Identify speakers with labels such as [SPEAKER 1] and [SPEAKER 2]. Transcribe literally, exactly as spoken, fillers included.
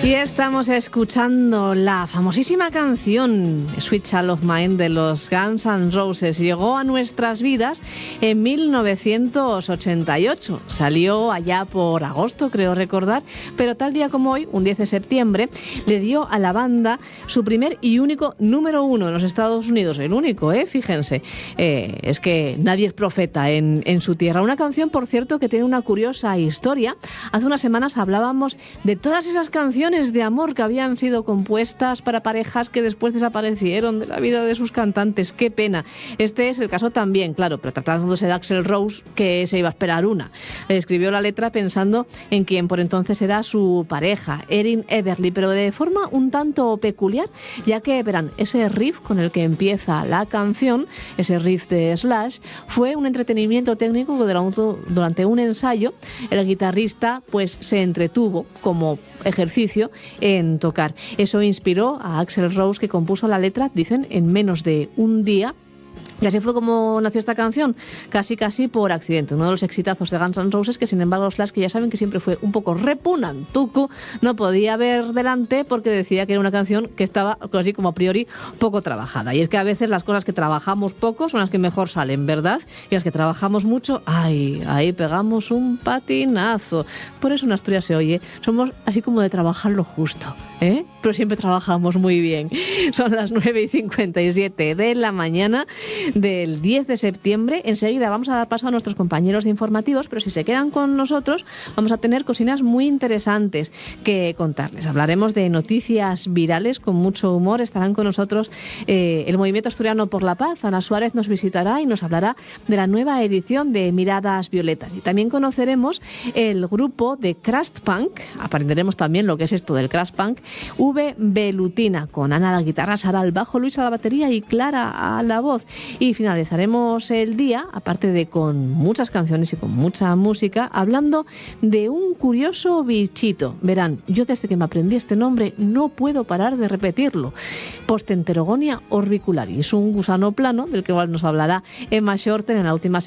[SPEAKER 1] Y estamos escuchando la famosísima canción Sweet Child of Mine de los Guns N' Roses. Llegó a nuestras vidas en mil novecientos ochenta y ocho. Salió allá por agosto, creo recordar, pero tal día como hoy, un diez de septiembre, le dio a la banda su primer y único número uno en los Estados Unidos. El único, ¿eh? Fíjense. Eh, es que nadie es profeta en, en su tierra. Una canción, por cierto, que tiene una curiosa historia. Hace unas semanas hablábamos de todas esas canciones de amor que habían sido compuestas para parejas que después desaparecieron de la vida de sus cantantes. Qué pena. Este es el caso también, claro, pero tratándose de Axl Rose, que se iba a esperar una. Escribió la letra pensando en quien por entonces era su pareja, Erin Everly, pero de forma un tanto peculiar, ya que, verán, ese riff con el que empieza la canción, ese riff de Slash, fue un entretenimiento técnico que durante un ensayo el guitarrista pues se entretuvo como ejercicio en tocar. Eso inspiró a Axl Rose, que compuso la letra, dicen, en menos de un día. Y así fue como nació esta canción, casi casi por accidente. Uno de los exitazos de Guns N' Roses, que sin embargo Slash, que ya saben que siempre fue un poco repugnantuco, no podía ver delante porque decía que era una canción que estaba así como a priori poco trabajada. Y es que a veces las cosas que trabajamos poco son las que mejor salen, ¿verdad? Y las que trabajamos mucho, ¡ay! Ahí pegamos un patinazo. Por eso en Asturias se oye, somos así como de trabajar lo justo, ¿eh? Pero siempre trabajamos muy bien. Son las nueve y cincuenta y siete de la mañana del diez de septiembre. Enseguida vamos a dar paso a nuestros compañeros de informativos, pero si se quedan con nosotros vamos a tener cosinas muy interesantes que contarles. Hablaremos de noticias virales con mucho humor. Estarán con nosotros eh, el Movimiento Asturiano por la Paz. Ana Suárez nos visitará y nos hablará de la nueva edición de Miradas Violetas. Y también conoceremos el grupo de Crust Punk. Aprenderemos también lo que es esto del Crust Punk. V. Velutina, con Ana a la guitarra, Sara al bajo, Luis a la batería y Clara a la voz. Y finalizaremos el día, aparte de con muchas canciones y con mucha música, hablando de un curioso bichito. Verán, yo desde que me aprendí este nombre no puedo parar de repetirlo. Postenterogonia orbicularis, un gusano plano del que igual nos hablará Emma Shorten en la última